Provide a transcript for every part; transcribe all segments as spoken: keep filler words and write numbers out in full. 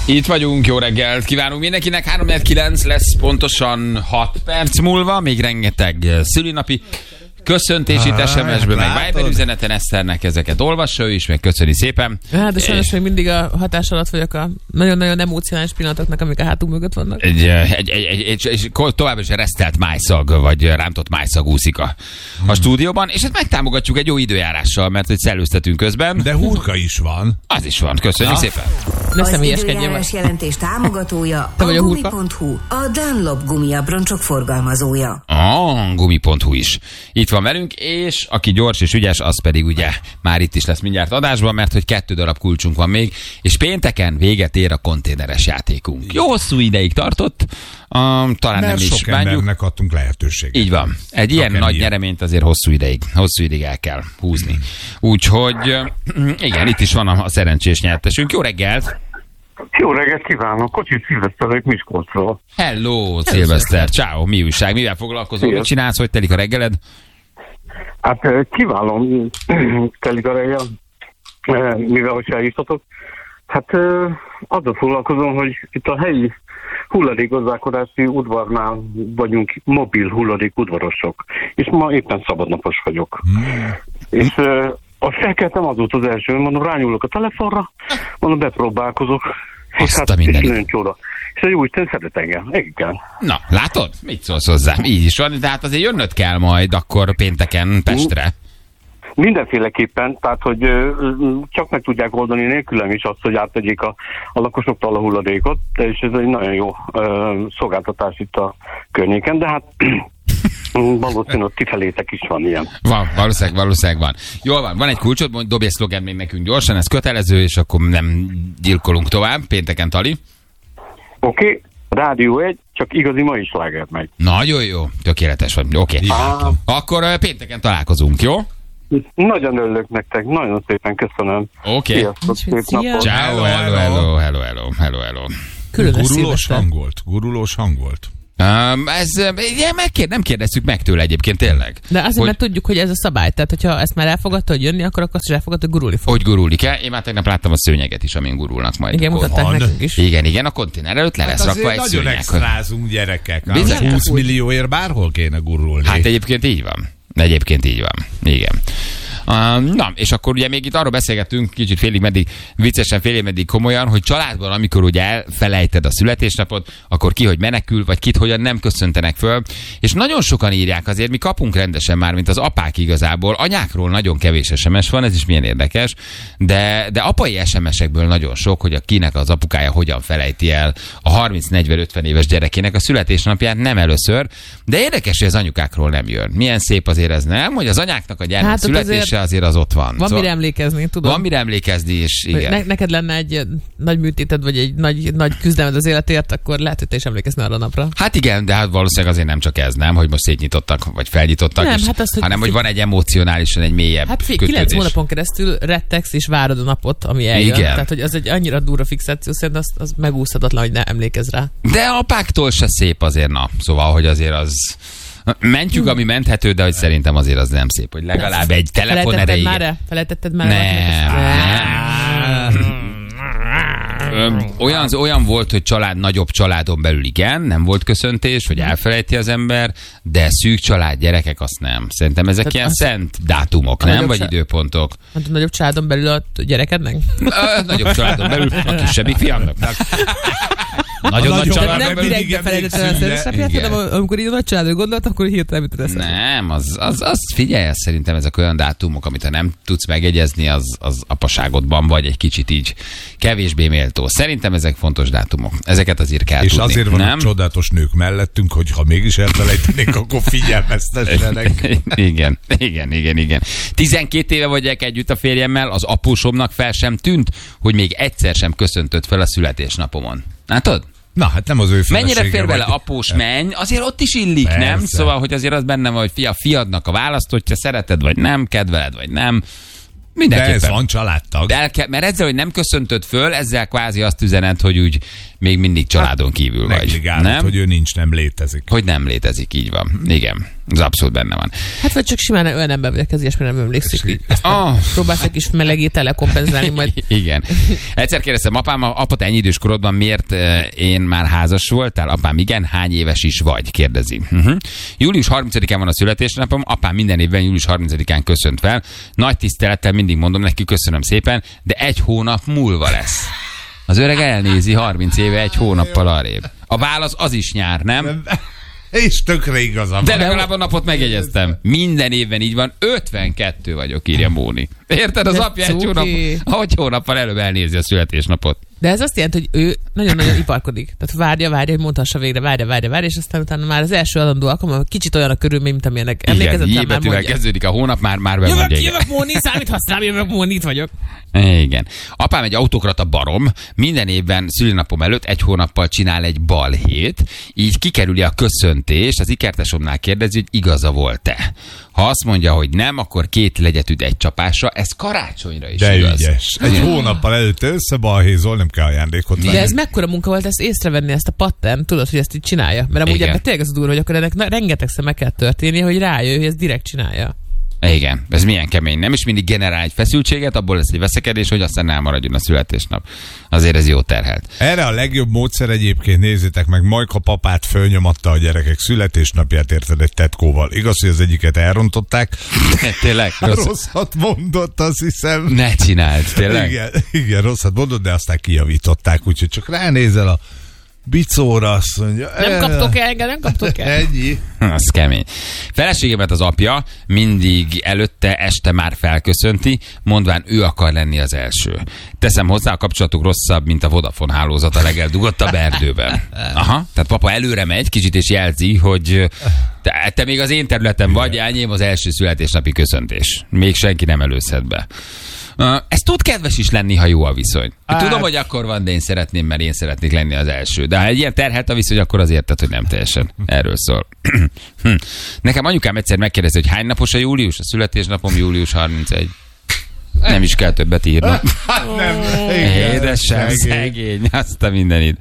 Itt vagyunk, jó reggelt kívánunk mindenkinek. három kilenc lesz pontosan hat perc múlva, még rengeteg szülinapi köszöntését es em es-ből, meg Viber üzeneten Eszternek ezeket olvassa ő is, meg köszöni szépen. Hát, de sajnos még mindig a hatás alatt vagyok a nagyon-nagyon emocionális pillanatoknak, amik a hátunk mögött vannak. Egy, egy, egy, egy, egy, egy továbbra is resztelt májszag, vagy rántott májszag úszik a, a stúdióban, és ezt megtámogatjuk egy jó időjárással, mert hogy szellőztetünk közben. De hurka is van. Az is van, köszönjük ja. szépen. Az időjárás jelentés támogatója a gumi pont hu, a Dunlop gumiabroncsok forgalmazója. A gumi pont hu is. Itt van velünk, és aki gyors és ügyes, az pedig ugye már itt is lesz mindjárt adásban, mert hogy kettő darab kulcsunk van még, és pénteken véget ér a konténeres játékunk. Jó hosszú ideig tartott, um, talán mert nem is sok bánjuk. embernek adtunk lehetőséget. Így van. Egy ilyen nagy ilyen. nyereményt azért hosszú ideig, hosszú ideig el kell húzni. Mm. Úgyhogy igen, itt is van a, a szerencsés nyertesünk. Jó reggelt! Jó reggelt kívánok, Kocsis Szilveszter vagyok Miskolcról. Hello, Szilveszter, ciao, mi újság, mivel foglalkozol, mit csinálsz, hogy telik a reggeled? Hát kiválom telik a reggel, mivel hogy eljuttatok. Hát azzal foglalkozom, hogy itt a helyi hulladékgazdálkodási udvarnál vagyunk mobil hulladék udvarosok, és ma éppen szabadnapos vagyok. Hmm. És azt felkeltem, az volt az első, mondom, rányúlok a telefonra, mondom, bepróbálkozok. És hát, és nagyon csoda. És a Jóisten szeret engem. Igen. Na, látod? Mit szólsz hozzám? Így is van, de hát azért jönnöd kell majd akkor pénteken Pestre. Mindenféleképpen, tehát, hogy ö, csak meg tudják oldani nélkülem is azt, hogy áttegyék a, a lakosoktól a hulladékot, és ez egy nagyon jó ö, szolgáltatás itt a környéken, de hát valószínűleg ott kifelétek is van ilyen. Van, valószínűleg, valószínűleg van. Jól van, van egy kulcsod, mondj, dobj egy szlogent még nekünk gyorsan, ez kötelező, és akkor nem gyilkolunk tovább, pénteken Tali. Oké, okay. Rádió egy, csak igazi mai sláger megy. Nagyon jó, tökéletes vagy, oké. Okay. Ah. Akkor uh, pénteken találkozunk, jó? Nagyon örülök nektek, nagyon szépen köszönöm. Oké. Okay. Szép napot. Ciao, hello, hello, hello, hello, hello, hello. Gurulós hang volt, gurulós hang volt. Um, ez, ja, megkér, nem kérdeztük meg tőle egyébként tényleg. De azért, hogy, mert tudjuk, hogy ez a szabály. Tehát, hogyha ezt már elfogadta, hogy jönni, akkor akkor is elfogadta, hogy gurulni fog. Hogy gurulni kell. Én már tegnap láttam a szőnyeget is, amin gurulnak majd. Igen, mutatták nekünk is. Igen, igen, a konténer előtt le lesz hát rakva egy szőnyeg. Nagyon extrázunk, gyerekek. húsz millióért bárhol kéne gurulni. Hát egyébként így van. Egyébként így van. Igen. Uh, na, és akkor ugye még itt arról beszélgettünk, kicsit félig meddig viccesen, félig meddig komolyan, hogy családban, amikor ugye elfelejted a születésnapot, akkor ki hogy menekül, vagy kit hogyan nem köszöntenek föl. És nagyon sokan írják azért, mi kapunk rendesen már, mint az apák igazából. Anyákról nagyon kevés es em es van, ez is milyen érdekes, de, de apai es em esekből nagyon sok, hogy a kinek az apukája hogyan felejti el a harminc negyven ötven éves gyerekének a születésnapját, nem először, de érdekes, hogy az anyukákról nem jön. Milyen szép azért ez, nem? Hogy az anyáknak a gyermek hát születése azért az ott van. Van szóval mire emlékezni, tudom. Van mire emlékezni, és igen. Ne, neked lenne egy nagy műtéted, vagy egy nagy, nagy küzdelmed az életért, akkor lehet, hogy te is emlékezni arra a napra. Hát igen, de hát valószínűleg azért nem csak ez, nem, hogy most szétnyitottak, vagy felnyitottak, nem, és, hát azt, hanem hogy van egy emocionálisan egy mélyebb hát kötődés. kilenc hónapon keresztül rettegsz és várod a napot, ami eljön. Igen. Tehát, hogy az egy annyira durva fixáció, szerintem az, az megúszhatatlan, hogy ne emlékezz rá. De apáktól se szép azért, na. Szóval, hogy azért az... Mentjük, ami menthető, de hogy szerintem azért az nem szép, hogy legalább egy telefon erejéig. Már Felejtetted már? Nem, nem. Olyan, olyan volt, hogy család, nagyobb családon belül igen, nem volt köszöntés, vagy elfelejti az ember, de szűk család, gyerekek, azt nem. Szerintem ezek tehát ilyen az... szent dátumok, nem? Vagy család... időpontok. Hát a nagyobb családon belül a gyerekednek? A nagyobb családon belül a kisebbik fiamnak. Nagyon nagy családon nem belül. Nem direkt felejtettem a születésnapját, hanem amikor így a nagy családra gondoltam, akkor hirtelen mit tudsz. Nem, az, az, az figyelj, szerintem ezek olyan dátumok, amit ha nem tudsz megjegyezni, az, az apaságodban vagy egy kicsit így kevésbé méltó. Szerintem ezek fontos dátumok. Ezeket azért kell és tudni. És azért vannak csodálatos nők mellettünk, hogy ha mégis elfelejtenék, akkor figyelmeztessenek. Igen, igen, igen, igen. tizenkét éve vagyok együtt a férjemmel, az apósomnak fel sem tűnt, hogy még egyszer sem köszöntött fel a születésnapomon. Látod? Na, hát nem az ő felesége. Mennyire fér bele após menny, azért ott is illik, persze. Nem? Szóval, hogy azért az benne van, hogy fia, fiadnak a választottja, szereted vagy nem, kedveled vagy nem. De ez van családtag. De kell, mert ezzel, hogy nem köszöntöd föl, ezzel kvázi azt üzenet, hogy úgy még mindig családon kívül hát, vagy. Nem? Hogy ő nincs, nem létezik. Hogy nem létezik, így van. Igen. Ez abszolút benne van. Hát vagy csak simán olyan ember vagyok, ez ilyesmire nem emlékszik. Oh. Próbálsz egy kis melegétele kompenzálni majd. Igen. Egyszer kérdeztem apám, apa, te ennyi idős korodban miért én már házas voltál? Apám, igen, hány éves is vagy? Kérdezi. Uh-huh. július harmincadikán van a születésnapom, apám minden évben július harmincadikán köszönt fel. Nagy tisztelettel mindig mondom neki, köszönöm szépen, de egy hónap múlva lesz. Az öreg elnézi harminc éve egy hónappal arrébb. A válasz az is nyár, nem? És tökre igazam. De legalább a napot megjegyeztem. Minden évben így van. ötvenkettő vagyok, írja Móni. Érted? Az apja egy hónap, ahogy hónappal előbb elnézi a születésnapot. De ez azt jelenti, hogy ő nagyon-nagyon iparkodik. Tehát várja, várja, hogy mondhassa végre, várja, várja, várja, és aztán utána már az első adandó alkalommal kicsit olyan a körülmény, mint amilyenek emlékezettel már mondja. Igen, kezdődik a hónap, már, már bemondja. Jövök, jövök Móni, számíthatsz rám, jövök Móni, itt vagyok. Igen. Apám egy autokrata barom, minden évben szülinapom előtt egy hónappal csinál egy balhét, így kikerüli a köszöntést, az ikertesomnál kérdezi, hogy igaza volt-e. Ha azt mondja, hogy nem, akkor két legyet üt egy csapásra, ez karácsonyra is de igaz. Ügyes. Egy hónappal előtt összebalhézol, nem kell ajándékot venni. De ez mekkora munka volt ezt észrevenni, ezt a pattern, tudod, hogy ezt így csinálja? Mert amúgy ebben tényleg az durva, hogy akkor ennek rengetegszer meg kell történnie, hogy rájöjj, hogy ezt direkt csinálja. Igen, ez milyen kemény. Nem is mindig generál egy feszültséget, abból lesz egy veszekedés, hogy aztán elmaradjon a születésnap. Azért ez jó terhelt. Erre a legjobb módszer egyébként, nézzétek meg, Majka papát fölnyomatta a gyerekek születésnapját, érted, egy tetkóval. Igaz, hogy az egyiket elrontották. Tényleg? Rossz... Rosszat mondott, azt hiszem. Ne csináld, tényleg? Igen, igen, rosszat mondott, de aztán kijavították, úgyhogy csak ránézel a bicóra, azt mondja. Nem kaptok el, engem, nem kaptok el. Ennyi. Az kemény. Feleségemet az apja mindig előtte este már felköszönti, mondván ő akar lenni az első. Teszem hozzá, a kapcsolatuk rosszabb, mint a Vodafone hálózat a legeldugottabb erdőben. Aha, tehát papa előre megy kicsit és jelzi, hogy te, te még az én területem vagy, enyém az első születésnapi köszöntés. Még senki nem előzhet be. Uh, ez tud kedves is lenni, ha jó a viszony. Hát... Tudom, hogy akkor van, de én szeretném, mert én szeretnék lenni az első. De ha egy ilyen terhelt a viszony, akkor az érted, hogy nem teljesen. Erről szól. Nekem anyukám egyszer megkérdezi, hogy hány napos a július? A születésnapom július harmincegy. Nem is kell többet írni. Nem. Édesem, szegény, azt a mindenit.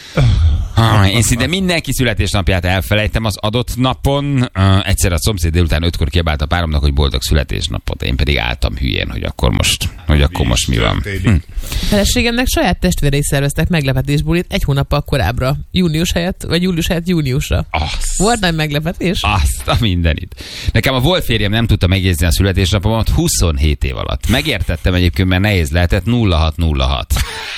Ah, én szinte mindenki születésnapját elfelejtem az adott napon. Uh, egyszer a szomszéd délután ötkor kiabált a páromnak, hogy boldog születésnapot. Én pedig álltam hülyén, hogy akkor most, hogy akkor most mi van. Hm. A feleségemnek saját testvérei szerveztek meglepetésbulit egy hónappal korábbra. Június helyett, vagy július helyett júniusra. Azt. Volt nagy meglepetés? Azt a mindenit. Nekem a volt férjem nem tudta megjegyezni a születésnapomat huszonhét év alatt. Megértettem egyébként, mert nehéz lehetett nulla hat nulla hat.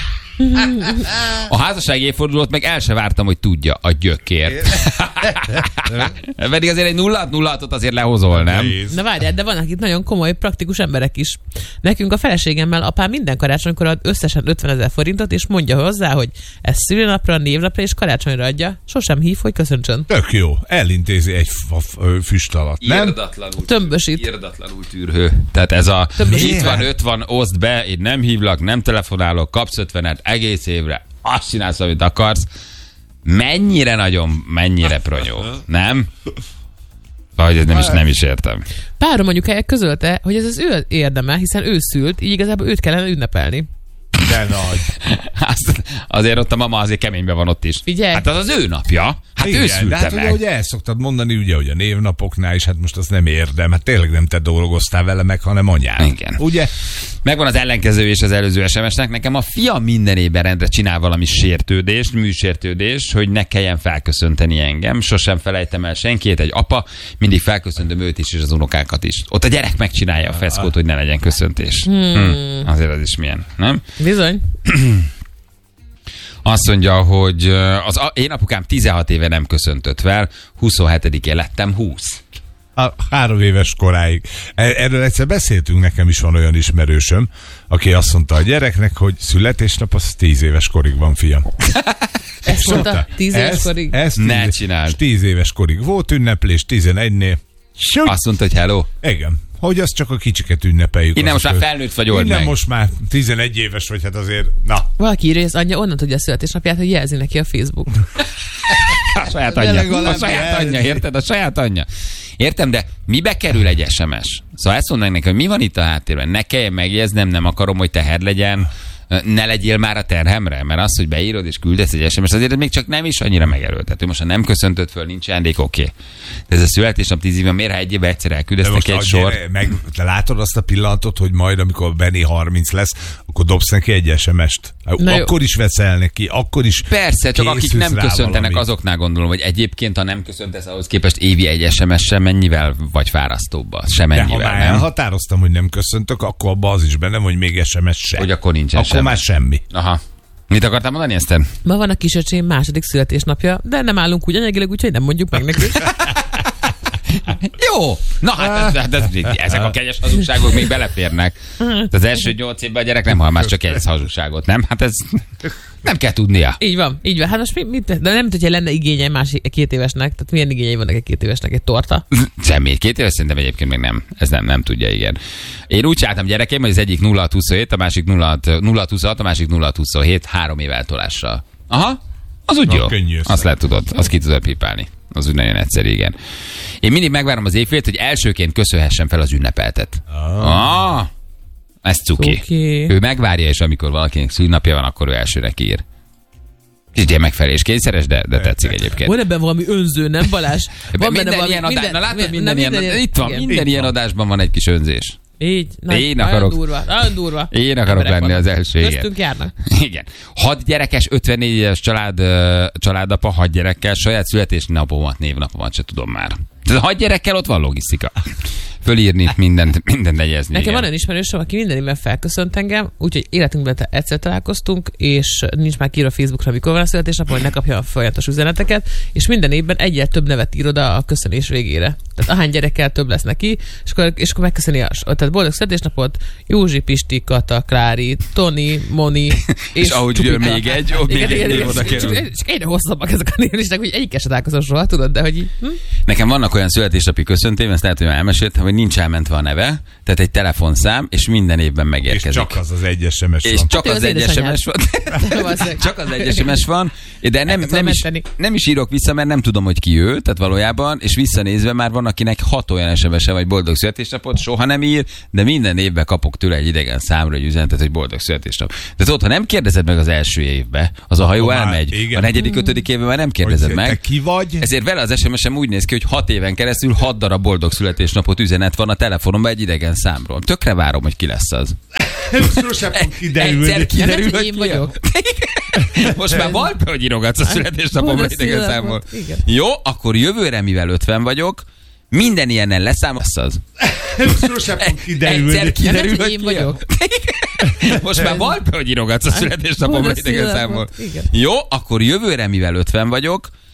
A házassági évfordulót meg el se vártam, hogy tudja a gyökért. Pedig azért egy nulla hat nulla hatot azért lehozol, nem? Na várjál, de vannak itt nagyon komoly, praktikus emberek is. Nekünk a feleségemmel apám minden karácsonykor ad összesen ötvenezer forintot, és mondja hozzá, hogy ez szülinapra, névnapra és karácsonyra adja. Sosem hív, hogy köszöntsön. Tök jó. Elintézi egy füst alatt, nem? Irdatlanul, Tömbösít. Irdatlanul tűrhő. Tehát ez a itt van, öt van, oszd be, én nem hívlak, nem telefonálok, kapsz ötvenet egész évre, azt csinálsz, amit akarsz. Mennyire nagyon, mennyire pronyó, nem? Vagy nem is, nem is értem. Párom anyukája közölte, hogy ez az ő érdeme, hiszen ő szült, így igazából őt kellene ünnepelni. De nagy. Azt, azért ott a mama azért keményben van ott is. Figyelj. Hát az az ő napja. Hát igen, ő szülte de hát meg. ugye, hogy el szoktad mondani, ugye, hogy a névnapoknál is, hát most az nem érdem, hát tényleg nem te dolgoztál vele meg, hanem anyád. Igen. Ugye? Megvan az ellenkező és az előző es em es-nek. Nekem a fiam minden évben rendre csinál valami sértődést, műsértődést, hogy ne kelljen felköszönteni engem. Sosem felejtem el senkit, egy apa, mindig felköszöntöm őt is és az unokákat is. Ott a gyerek megcsinálja a feszkót, hogy ne legyen köszöntés. Hmm. Hm. Azért az is milyen, nem? Bizony. Azt mondja, hogy az én apukám tizenhat éve nem köszöntött fel, huszonhetedikén lettem húsz. A három éves koráig. Erről egyszer beszéltünk, nekem is van olyan ismerősöm, aki azt mondta a gyereknek, hogy születésnap az tíz éves korig van, fiam. Ezt mondta? Tíz éves korig? Ez tíz, ne csináld. Tíz éves korig volt ünneplés, tizenegynél. Azt mondta, hogy hello. Igen. Hogy azt csak a kicsiket ünnepeljük. Innen most már felnőtt vagy, old Innen meg. most már tizenegy éves vagy, hát azért, na. Valaki írja, hogy az anyja onnan tudja a születésnapját, hogy jelzi neki a Facebook. A saját anyja. A saját anyja, érted? A saját anyja. Értem, de mibe kerül egy es em es? Szóval ezt mondanak neki, hogy mi van itt a háttérben? Ne kelljen megjegyeznem, nem akarom, hogy teher legyen. ne legyél már a terhemre, mert az, hogy beírod és küldesz egy es em es, azért még csak nem is annyira megerőltető. Most ha nem köszöntött föl, nincs ajándék, oké. Okay. De ez a születésnap tíz éve, miért ha egy évben egyszer elküldesz neki egy sort? Meg, te látod azt a pillanatot, hogy majd, amikor Benni harminc lesz, akkor dobsz neki egy es em est. Akkor is veszel neki, akkor is. Persze, csak akik nem köszöntenek, valamit. Azoknál gondolom, hogy egyébként, ha nem köszöntesz, ahhoz képest évi egy es em es sem mennyivel vagy fárasztóbb, sem mennyivel. De ha már nem? elhatároztam, hogy nem köszöntök, akkor abban az is bennem, hogy még es em es sem. Hogy akkor nincsen Akkor semmi. már semmi. Aha. Mit akartál mondani, Eszter? Ma van a kisöcsém második születésnapja, de nem állunk úgy anyagileg, úgyhogy nem mondjuk meg neki. Jó! Na hát ez, ez, ez, ezek a kegyes hazugságok még beleférnek. Az első nyolc évben a gyerek nem hall már csak egy hazugságot, nem? Hát ez nem kell tudnia. Így van, így van. Hát most mit, mit de nem tudja, lenne igénye más két évesnek. Tehát milyen igényei vannak egy két évesnek? Egy torta? Semmi. Két éves szerintem egyébként még nem. Ez nem, nem tudja, igen. Én úgy csináltam gyerekeim, hogy az egyik nulla hat huszonhét, a másik nulla hat huszonhat, a másik nulla hat huszonhét, három év eltolással. Aha, az úgy Na, jó. könnyű Azt lehet tudod, azt ki tudod pipálni. Az úgy nagyon egyszerű, igen. Én mindig megvárom az évfélt, hogy elsőként köszönhessem fel az ünnepeltet. Ah, ah ez cuki. Okay. Ő megvárja, és amikor valakinek szünnapja van, akkor ő elsőnek ír. Kicsit ilyen megfelelés kényszeres, de, de tetszik egyébként. Van ebben valami önző, nem Balázs? Van minden valami, ilyen adás, minden, na látod, minden, na, minden, minden ilyen, itt van, igen, minden itt ilyen van. adásban van egy kis önzés. Így, na, Én nagyon akarok. durva, nagyon durva. Én akarok Emberek lenni vannak. az első, igen. Köztünk járnak. Igen. Hat gyerekes, ötvennégy éves család, családapa, hat gyerekkel, saját születésnapomat, névnapomat se tudom már. Tehát hat gyerekkel ott van logisztika. Fölírni, mindent, mindent negyezni. Nekem igen. van olyan ismerősöm, aki minden évben felköszönt engem, úgyhogy életünkben te egyszer találkoztunk, és nincs már kiírva a Facebookra, mikor van a születésnap, hogy ne kapja a folyamatos üzeneteket, és minden évben egyel több nevet ír oda a köszönés végére. Tehát ahány gyerekkel több lesz neki, és akkor, és akkor megköszöni a, tehát boldog születésnapot Józsi, Pisti, Kata, Klári, Toni, Moni, és, és ahogy jön még egy, ott még egy név oda kerül. Csak egyre hosszabbak ezek a névlisták, hogy egyikkel se találkozom soha, tudod, de hogy így, hm? Nekem vannak olyan születésnapi köszöntőim, ezt lehet, hogy már elmeséltem, hogy nincs elmentve a neve, tehát egy telefonszám, és minden évben megérkezik. És csak az az egy es em es És van. csak Hát az ő az egy es em es van. csak az egy es em es van, de nem, nem, is, nem is írok vissza, mert nem tudom, hogy ki ő, tehát valójában, és visszanézve már van, akinek hat olyan es em es-e vagy boldog születésnapot, soha nem ír, de minden évben kapok tőle egy idegen számra egy üzenetet, hogy boldog születésnap. Tehát ott, ha nem kérdezed meg az első évbe, az a hajó Akkor már, elmegy. igen. A negyedik, ötödik évben már nem kérdezed Hogy meg. te ki vagy? Ezért vele az es em es-em úgy néz ki, hogy hat éven keresztül hat darab boldog születésnapot üzenet van a telefonomban egy idegen számról. Tökre várom, hogy ki lesz az. Sosem fog kiderülni. Egyszer kiderül, Nem, hogy én ki vagyok. Most már valami, hogy írogatsz a születésnapomra Boldog idegen számból. születésnapot, igen. Jó, akkor jövőre, mivel ötven vagyok, minden ilyennel leszámol, az. Sosem fog kiderülni. Egyszer kiderül, Nem, hogy én ki vagyok. Most már valami, hogy írogatsz a születésnapomra Boldog idegen számból. születésnapot, igen. Jó, akkor jövőre, mivel ötven vagyok,